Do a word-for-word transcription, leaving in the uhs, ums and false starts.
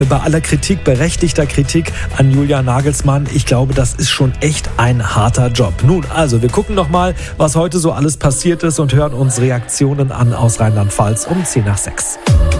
Bei aller Kritik, berechtigter Kritik an Julian Nagelsmann, ich glaube, das ist schon echt ein harter Job. Nun, also, wir gucken noch mal, was heute so alles passiert ist und hören uns Reaktionen an aus Rheinland-Pfalz um zehn nach sechs.